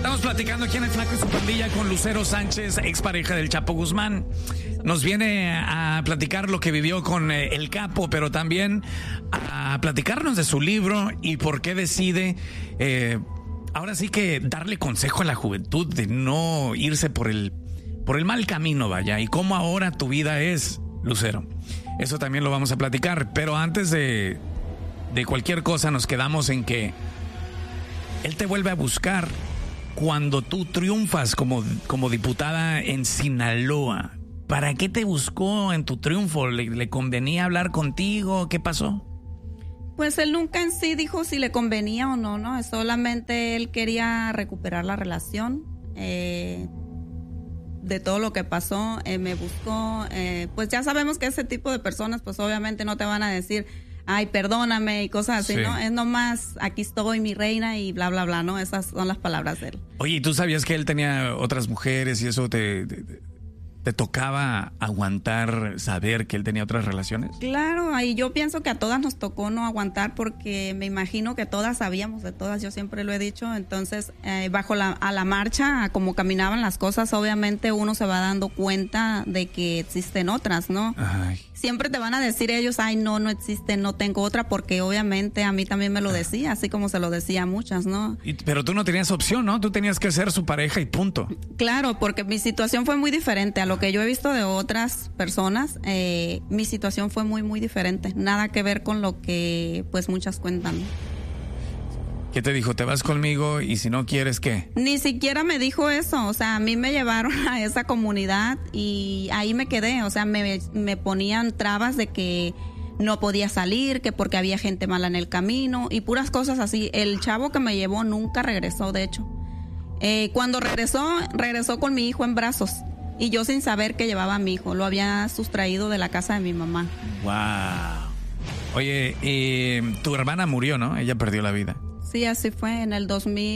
Estamos platicando aquí en El Flaco y su Pandilla con Lucero Sánchez, expareja del Chapo Guzmán. Nos viene a platicar lo que vivió con el Capo, pero también a platicarnos de su libro y por qué decide, ahora sí que darle consejo a la juventud de no irse por el mal camino, vaya, y cómo ahora tu vida es, Lucero. Eso también lo vamos a platicar, pero antes de cualquier cosa nos quedamos en que él te vuelve a buscar cuando tú triunfas como diputada en Sinaloa. ¿Para qué te buscó en tu triunfo? ¿Le convenía hablar contigo? ¿Qué pasó? Pues él nunca en sí dijo si le convenía o no, ¿no? Solamente él quería recuperar la relación. De todo lo que pasó, me buscó. Pues ya sabemos que ese tipo de personas, pues obviamente no te van a decir, ay, perdóname y cosas así, sí, ¿no? Es nomás, aquí estoy, mi reina y bla, bla, bla, ¿no? Esas son las palabras de él. Oye, ¿y tú sabías que él tenía otras mujeres y eso te tocaba aguantar saber que él tenía otras relaciones? Claro, y yo pienso que a todas nos tocó no aguantar porque me imagino que todas sabíamos de todas, yo siempre lo he dicho. Entonces, a la marcha, a como caminaban las cosas, obviamente uno se va dando cuenta de que existen otras, ¿no? Ay. Siempre te van a decir ellos, ay, no existe, no tengo otra, porque obviamente a mí también me lo decía, así como se lo decía a muchas, ¿no? Pero tú no tenías opción, ¿no? Tú tenías que ser su pareja y punto. Claro, porque mi situación fue muy diferente a lo que yo he visto de otras personas. Mi situación fue muy, muy diferente. Nada que ver con lo que, pues, muchas cuentan. ¿Qué te dijo? ¿Te vas conmigo y si no quieres, qué? Ni siquiera me dijo eso. O sea, a mí me llevaron a esa comunidad y ahí me quedé. O sea, me ponían trabas de que no podía salir, que porque había gente mala en el camino y puras cosas así. El chavo que me llevó nunca regresó, de hecho. Cuando regresó con mi hijo en brazos. Y yo sin saber que llevaba a mi hijo. Lo había sustraído de la casa de mi mamá. Wow. Oye, tu hermana murió, ¿no? Ella perdió la vida. Sí, así fue. En el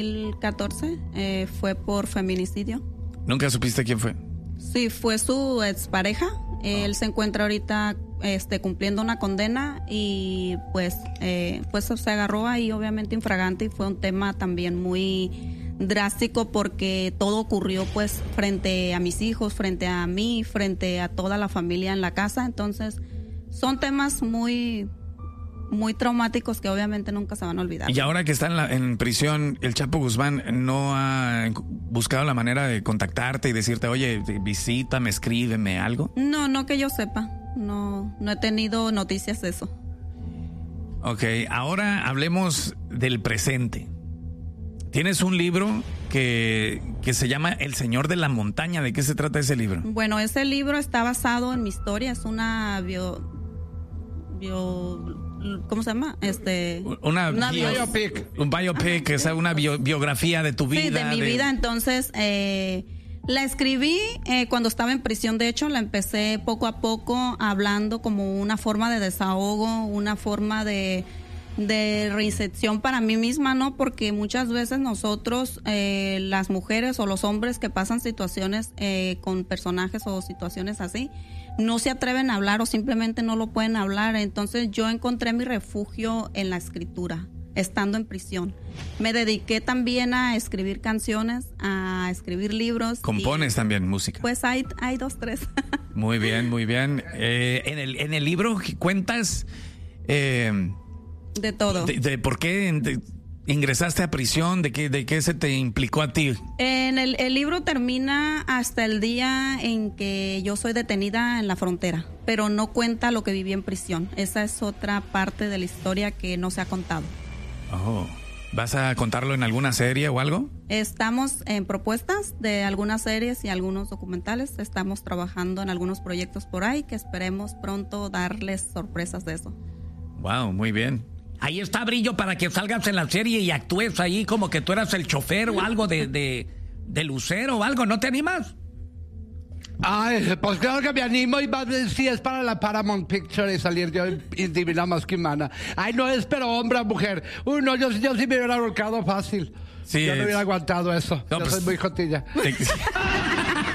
2014 fue por feminicidio. ¿Nunca supiste quién fue? Sí, fue su expareja. Él se encuentra ahorita cumpliendo una condena y pues se agarró ahí obviamente infragante y fue un tema también muy drástico porque todo ocurrió pues frente a mis hijos, frente a mí, frente a toda la familia en la casa. Entonces son temas muy muy traumáticos que obviamente nunca se van a olvidar. Y ahora que está en prisión, el Chapo Guzmán no ha buscado la manera de contactarte y decirte, oye, visítame, escríbeme, algo. No que yo sepa. No he tenido noticias de eso. Ok, ahora hablemos del presente. Tienes un libro que se llama El Señor de la Montaña. ¿De qué se trata ese libro? Bueno, ese libro está basado en mi historia. Es una ¿cómo se llama? Una biopic. Un biopic, es una biografía de tu vida. Sí, de mi vida. Entonces, la escribí cuando estaba en prisión. De hecho, la empecé poco a poco hablando como una forma de desahogo, una forma de reinserción para mí misma, ¿no? Porque muchas veces nosotros, las mujeres o los hombres que pasan situaciones con personajes o situaciones así, no se atreven a hablar o simplemente no lo pueden hablar. Entonces yo encontré mi refugio en la escritura, estando en prisión. Me dediqué también a escribir canciones, a escribir libros. ¿Compones también música? Pues hay 2, 3. Muy bien, muy bien. En el libro cuentas... de todo. De por qué ingresaste a prisión, de qué se te implicó a ti. El libro termina hasta el día en que yo soy detenida en la frontera, pero no cuenta lo que viví en prisión. Esa es otra parte de la historia que no se ha contado. Oh, ¿vas a contarlo en alguna serie o algo? Estamos en propuestas de algunas series y algunos documentales. Estamos trabajando en algunos proyectos por ahí que esperemos pronto darles sorpresas de eso. Wow, muy bien. Ahí está, Brillo, para que salgas en la serie y actúes ahí como que tú eras el chofer o algo de Lucero o algo. ¿No te animas? Ay, pues claro que me animo y si es para la Paramount Picture y salir yo en Divina Más que Humana. Ay, no es, pero hombre o mujer. Uy, no, yo sí me hubiera ahorcado fácil. Sí, yo no hubiera aguantado eso. No, yo soy muy jotilla.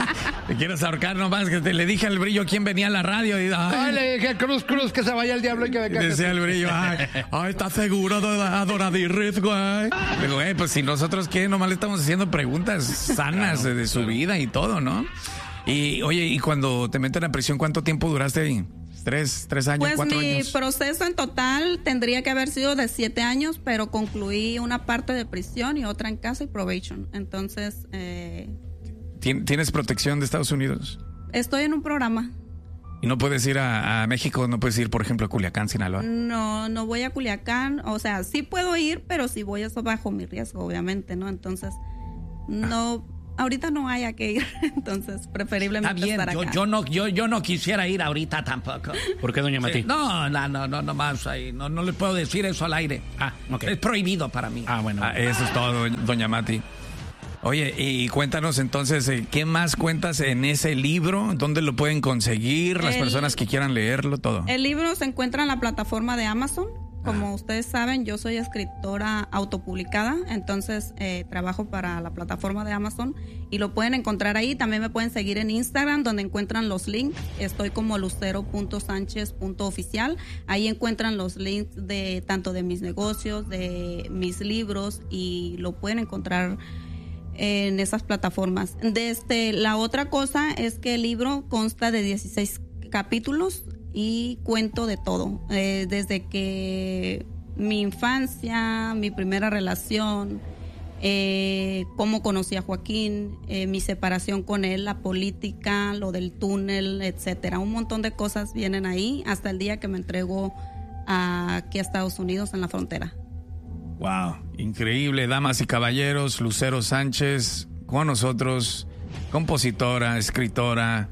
Te quieres ahorcar nomás, que le dije al Brillo quién venía a la radio. Y, ay, le dije, Cruz, que se vaya el diablo y que venga. Decía el Brillo, ay, ¿estás seguro, Doradirris, güey? Digo, pues si nosotros qué, nomás le estamos haciendo preguntas sanas de su vida y todo, ¿no? Y, oye, y cuando te meten a prisión, ¿cuánto tiempo duraste ahí? ¿3 años, pues 4 años? Pues mi proceso en total tendría que haber sido de 7 años, pero concluí una parte de prisión y otra en casa y probation. Entonces... ¿Tienes protección de Estados Unidos? Estoy en un programa. ¿Y no puedes ir a México? ¿No puedes ir, por ejemplo, a Culiacán, Sinaloa? No voy a Culiacán. O sea, sí puedo ir, pero si voy eso bajo mi riesgo, obviamente, ¿no? Entonces, no... Ahorita no haya que ir, entonces preferiblemente estar acá. Yo no quisiera ir ahorita tampoco. ¿Por qué, doña Mati? Sí. No, más ahí. No le puedo decir eso al aire. Ok. Es prohibido para mí. Bueno. Eso es todo, doña Mati. Oye, y cuéntanos entonces, ¿qué más cuentas en ese libro? ¿Dónde lo pueden conseguir las personas que quieran leerlo, todo? El libro se encuentra en la plataforma de Amazon. Como ustedes saben, yo soy escritora autopublicada, entonces trabajo para la plataforma de Amazon y lo pueden encontrar ahí. También me pueden seguir en Instagram, donde encuentran los links. Estoy como lucero.sanchez.oficial. Ahí encuentran los links de tanto de mis negocios, de mis libros, y lo pueden encontrar en esas plataformas. La otra cosa es que el libro consta de 16 capítulos y cuento de todo, desde que mi infancia, mi primera relación, cómo conocí a Joaquín, mi separación con él, la política, lo del túnel, etcétera. Un montón de cosas vienen ahí hasta el día que me entrego aquí a Estados Unidos en la frontera. Wow, increíble, damas y caballeros, Lucero Sánchez con nosotros, compositora, escritora.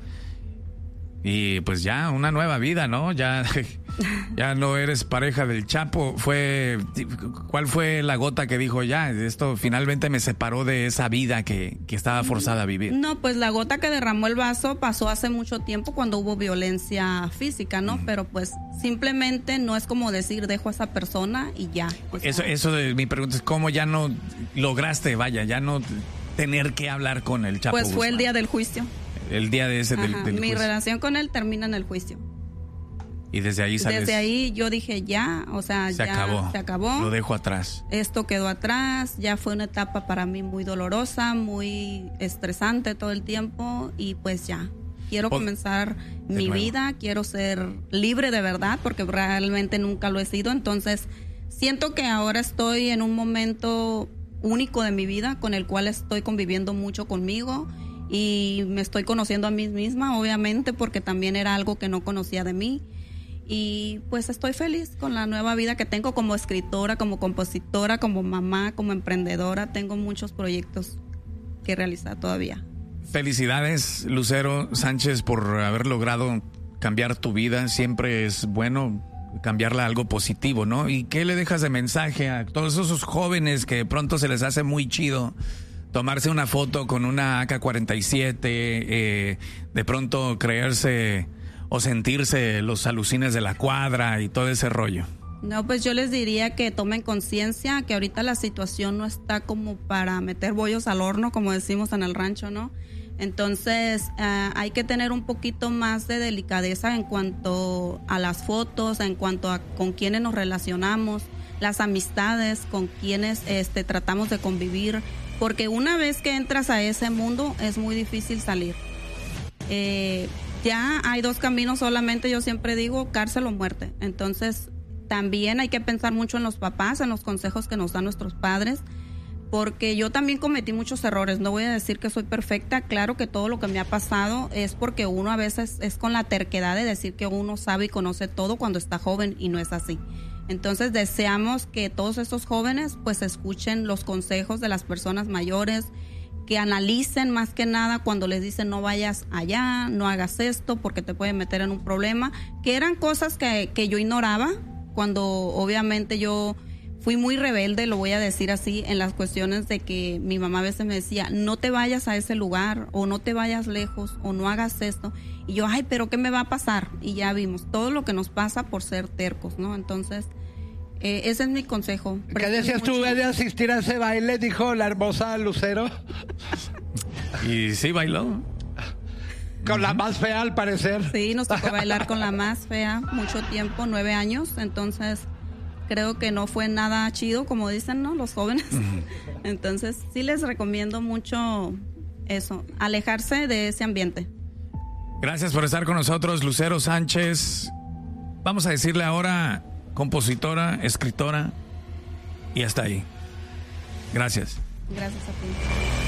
Y pues ya, una nueva vida, ¿no? Ya no eres pareja del Chapo. ¿Cuál fue la gota que dijo, ya, esto finalmente me separó de esa vida que estaba forzada a vivir? No, pues la gota que derramó el vaso pasó hace mucho tiempo cuando hubo violencia física, ¿no? Pero pues simplemente no es como decir, dejo a esa persona y ya. Eso de mi pregunta es, ¿cómo ya no lograste, ya no tener que hablar con el Chapo Pues fue Guzmán? El día del juicio. El día de ese del Mi juicio. relación con él termina en el juicio. Y desde ahí sales. Desde ahí yo dije ya, o sea, se acabó. Lo dejo atrás. Esto quedó atrás, ya fue una etapa para mí muy dolorosa, muy estresante todo el tiempo y pues ya. Quiero comenzar mi vida, quiero ser libre de verdad porque realmente nunca lo he sido. Entonces siento que ahora estoy en un momento único de mi vida con el cual estoy conviviendo mucho conmigo. Y me estoy conociendo a mí misma, obviamente, porque también era algo que no conocía de mí. Y pues estoy feliz con la nueva vida que tengo como escritora, como compositora, como mamá, como emprendedora. Tengo muchos proyectos que realizar todavía. Felicidades, Lucero Sánchez, por haber logrado cambiar tu vida. Siempre es bueno cambiarla a algo positivo, ¿no? ¿Y qué le dejas de mensaje a todos esos jóvenes que de pronto se les hace muy chido tomarse una foto con una AK-47, de pronto creerse o sentirse los alucines de la cuadra y todo ese rollo? No, pues yo les diría que tomen conciencia, que ahorita la situación no está como para meter bollos al horno, como decimos en el rancho, ¿no? Entonces hay que tener un poquito más de delicadeza en cuanto a las fotos, en cuanto a con quiénes nos relacionamos, las amistades, con quienes tratamos de convivir, porque una vez que entras a ese mundo es muy difícil salir. Ya hay 2 caminos solamente, yo siempre digo, cárcel o muerte. Entonces también hay que pensar mucho en los papás, en los consejos que nos dan nuestros padres, porque yo también cometí muchos errores. No voy a decir que soy perfecta, claro que todo lo que me ha pasado es porque uno a veces es con la terquedad de decir que uno sabe y conoce todo cuando está joven, y no es así. Entonces deseamos que todos estos jóvenes pues escuchen los consejos de las personas mayores, que analicen más que nada cuando les dicen no vayas allá, no hagas esto porque te puede meter en un problema, que eran cosas que yo ignoraba cuando obviamente yo fui muy rebelde, lo voy a decir así, en las cuestiones de que mi mamá a veces me decía, no te vayas a ese lugar, o no te vayas lejos, o no hagas esto. Y yo, ay, pero ¿qué me va a pasar? Y ya vimos todo lo que nos pasa por ser tercos, ¿no? Entonces, ese es mi consejo. ¿Qué decías tú de asistir a ese baile? Dijo la hermosa Lucero. Y sí bailó. Con la más fea, al parecer. Sí, nos tocó bailar con la más fea mucho tiempo, 9 años. Entonces, creo que no fue nada chido, como dicen, ¿no? Los jóvenes. Entonces, sí les recomiendo mucho eso, alejarse de ese ambiente. Gracias por estar con nosotros, Lucero Sánchez. Vamos a decirle ahora compositora, escritora y hasta ahí. Gracias. Gracias a ti.